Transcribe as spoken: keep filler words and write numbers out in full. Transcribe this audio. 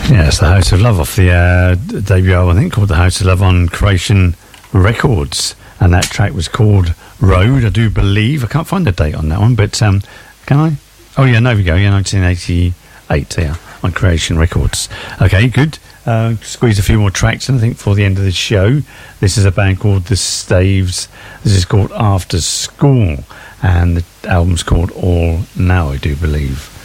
Yeah, it's the House of Love off the uh, debut album, I think, called The House of Love on Creation Records. And that track was called Road, I do believe. I can't find the date on that one, but um, can I? Oh, yeah, there we go. Yeah, nineteen eighty-eight here on Creation Records. Okay, good. Uh, squeeze a few more tracks, and I think for the end of the show, this is a band called The Staves. This is called After School, and the album's called All Now, I do believe.